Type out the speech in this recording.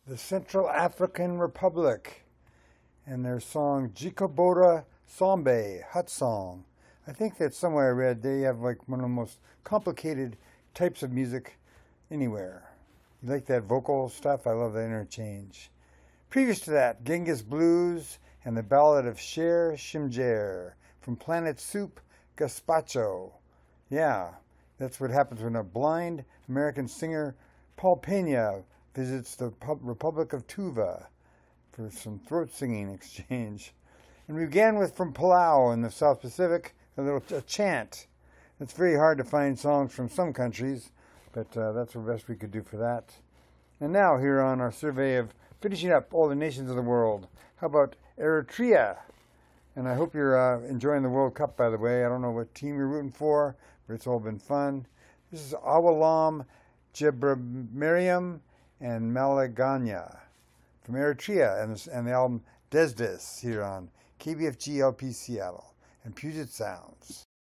the Central African Republic and their song Jikobora Sombe, Hut Song. I think that somewhere I read they have like one of the most complicated types of music anywhere. You like that vocal stuff? I love that interchange. Previous to that, Genghis Blues and the Ballad of Sher Shimjer from Planet Soup Gazpacho. Yeah, that's what happens when a blind American singer, Paul Pena, visits the Republic of Tuva for some throat singing exchange. And we began with from Palau in the South Pacific, a chant. It's very hard to find songs from some countries, but that's the best we could do for that. And now here on our survey of finishing up all the nations of the world, how about Eritrea? And I hope you're enjoying the World Cup, by the way. I don't know what team you're rooting for, but it's all been fun. This is Awalam Jebremariam and Malaganya from Eritrea and the album Desdes here on KBFG LP Seattle and Puget Sounds.